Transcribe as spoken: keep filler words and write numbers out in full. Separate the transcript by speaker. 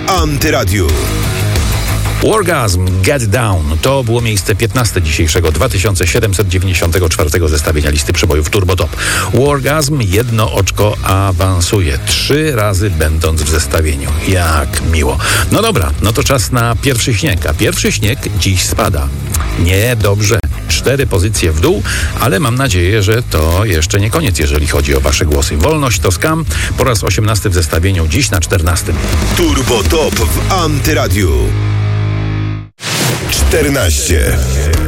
Speaker 1: Antyradiu.
Speaker 2: Orgasm, Get Down to było miejsce piętnaste dzisiejszego dwa tysiące siedemset dziewięćdziesiątego czwartego zestawienia listy przebojów Turbo Top. Orgasm jedno oczko awansuje, trzy razy będąc w zestawieniu. Jak miło. No dobra, no to czas na pierwszy śnieg, a pierwszy śnieg dziś spada. Nie, dobrze. Cztery pozycje w dół, ale mam nadzieję, że to jeszcze nie koniec, jeżeli chodzi o wasze głosy. Wolność to skam, po raz osiemnasty w zestawieniu, dziś na czternastym.
Speaker 1: Turbo Top w Antyradiu. czternaście.